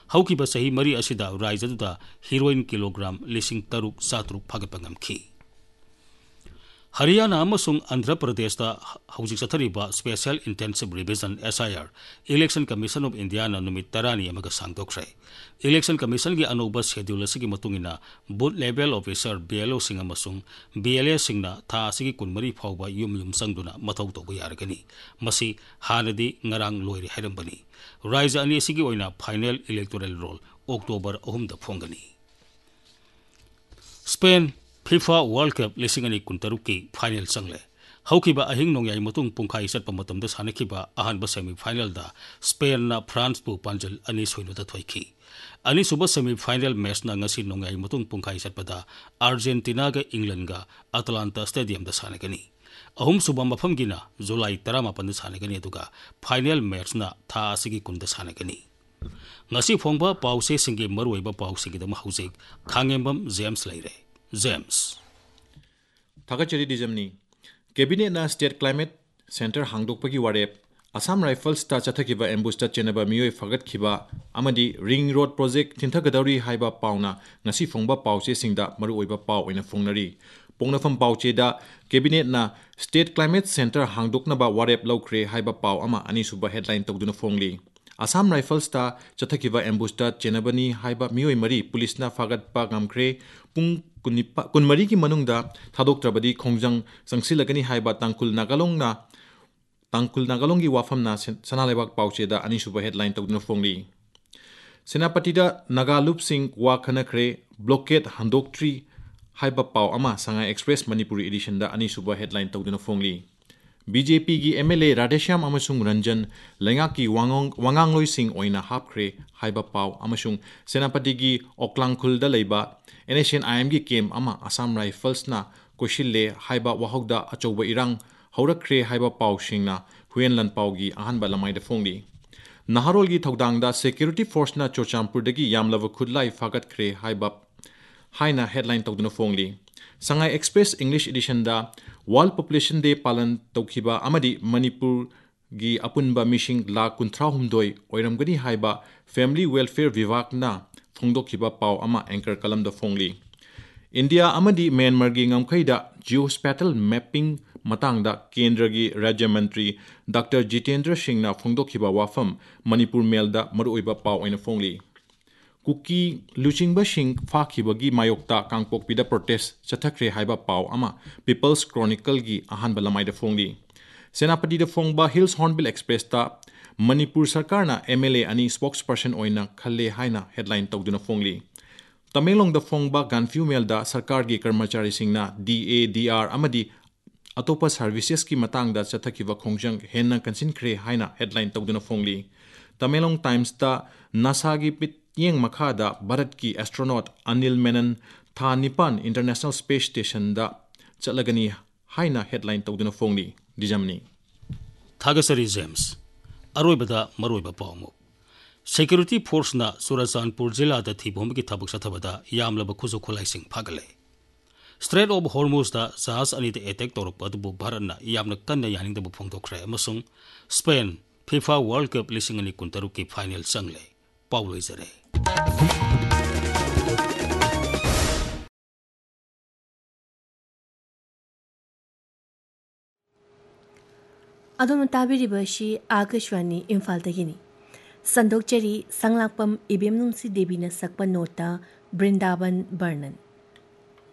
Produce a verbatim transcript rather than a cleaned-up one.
हौकिबा सही मरी असिदा राज्यदुदा heroin kilogram लिसिंग तरुक सातरुक फागटपा ngamखि Haryana अमसुंग Andhra Pradesh दा हौजिक चथरिबा special intensive revision S I R election commission of India ना नुमित तरानी अमगा सांगदोखरे इलेक्शन कमीशन की अनौबा schedule असगी मतुंगिना booth level officer BLO सिंग अमसुंग BLA सिंगना था असगी कुनमरी फावबा yum yum संगदुना मथौ तौबा यारगनी मसी हानदी ngarang लोइरे हैरंबनी राज्य अनी असगी ओइना final electoral roll October अहुमदा फोंगनी Spain FIFA World Cup लिसिंग अनी कुंतरुक की final चंगले हौकिबा अहिंग नोंयाई मतुंग पुंखाई चटपा मतमदा सानखिबा अहानबा semi final दा Spain ना फ्रांस पु पांजल अनी सोइनुदा थोइखि अनी सुबह सेमी फाइनल मैच ना ngasi नोंयाई मतुंग पुंखाई चटपदा अर्जेंटीना गा इंग्लैंड गा अटलांटा स्टेडियम दा सानगनी अहुम सुबह मफम गिना जुलाई तरामापन दा सानगनी अदुगा फाइनल मैच ना था असगी कुंदा सानगनी ngasi फोंबा पाउसे सिंगे मरुइबा पाउसे गिदम हौजिक खांगेंबम जेम्स लेरे जेम्स थागचरी डिजमनी कैबिनेट ना state climate centre हांगदोकपगी वारेप Assam rifles ता चथकिबा एम्बुस्टा चेनबा मियोय फगतखिबा अमदी रिंग रोड प्रोजेक्ट थिंथगदौरी हाइबा पाउना ngasi फोंबा पाउचे सिंगदा मरुओइबा पाउ ओइना फोंगनरी पोंगनफम पाउचेदा कैबिनेट ना स्टेट क्लाइमेट सेंटर हांगदोकनबा वारेप लौख्रे हाइबा पाउ अमा अनिसुबा हेडलाइन तौदुना फोंगली असम राइफल्स ता चथकिबा एम्बुस्टा चेनबनी हाइबा मियोय मरी पुलिसना फगतपा gamkre पुंग कुनमरी की मनुंगदा थादोक्त्रबदी खोंजंग संगसिलगनी हाइबा तांकुल नागालोंगना तांकुल नागालोंगी वाफमना सनालेबाग पाउचेदा अनिसुबा हेडलाइन तौदुना फोंगली सेनापतिदा नागालुप सिंह वा खनखरे ब्लॉकेट हंदोक्ट्री हाइबा पाउ अमा संगा एक्सप्रेस मणिपुरी एडिशन दा अनिसुबा हेडलाइन तौदुना फोंगली बीजेपी की एमएलए राधेश्याम अमसुंग रंजन लेंगा की वांगोंग वांगांगलोई सिंह ओइना हापख्रे हाइबा पाउ अमसुंग सेनापति की ओक्लांगखुलदा लेबा एनएसएन आईएम की केम अमा असम राइफल्स ना कोशिले हाइबा वाहौदा अचौबा इरांग हौरख्रे हाइबा पाउ सिंगना हुएन लन पाउगी अहानबा लमाइदा फोंगली नहरोल की थौदांगदा सिक्योरिटी फोर्स ना चोचामपुरदगी यामलव खुदलाई फागतख्रे हाइबा हाइना headline तौदुना फोंगली Sangai express English edition दा वर्ल्ड पॉपुलेशन डे पालन तौखिबा अमदी मणिपुर की अपुनबा मिशिंग लाख कुंथ्रा हुमदोय ओइरमगनी हाइबा फैमिली वेलफेयर विभाग ना फोंदोखिबा पाउ अमा एंकर कलम द फोंगली इंडिया अमदी म्यांमार की ngमखैदा जियोस्पैटियल मैपिंग मतंगदा केंद्र की राज्य मंत्री डॉक्टर जितेंद्र सिंह ना फोंदोखिबा वाफम मणिपुर मेलदा मरुओइबा पाउ ओइना फोंगली कुकी लुचिंगबा सिंह फाखिबगी मायोक्ता कांगपोकपिदा प्रोटेस्ट चथख्रे हाइबा पाउ अमा पीपल्स क्रॉनिकल की अहानबा लमाइदा फोंगली सेनापतिदा फोंगबा हिल्स हॉर्नबिल एक्सप्रेस ता मणिपुर सरकार ना एमएलए अनि स्पोक्स पर्सन ओइना खल्ले हाइना हेडलाइन तौदुना फोंगली तमेंगलोंग दा फोंगबा गानफ्यू मेलदा सरकार की कर्मचारी सिंगना डीए डीआर अमदी अतोपा सर्विसेस की मतंगदा चथकिबा खोंजंग हेन्ना कंसिनख्रे हाइना हेडलाइन तौदुना फोंगली तमेंगलोंग टाइम्स ता नासा की पित येंग मखादा भारत की एस्ट्रोनॉट अनिल मेनन था निपान इंटरनेशनल स्पेस स्टेशन दा चलगनी हाइना हेडलाइन तौदुना फोंगली डिजमनी थागसरी जेम्स अरोइबदा मरोइबा पाउमु सिक्योरिटी फोर्स ना चुराचांदपुर जिला दा थिबोम की थबक सथबदा यामलबा खुजु खुलाइसिंग फागले स्ट्रेट ऑफ हॉर्मुज दा जहाज अनी दा अटैक तौरपदबु भारत ना यामना कन्ना यानिंगदबु फोंदोखरे अमसुंग स्पेन फीफा वर्ल्ड कप लिसिंग अनी कुंतरुक की फाइनल चंगले पाउलोइ जरे अदोम ताबिरिबशी आकाशवाणी इम्फालदगिनी संदोकचरी संगलाकपम इबेमनुंसी देवीना सकपा नोटा बृंदावन बर्णन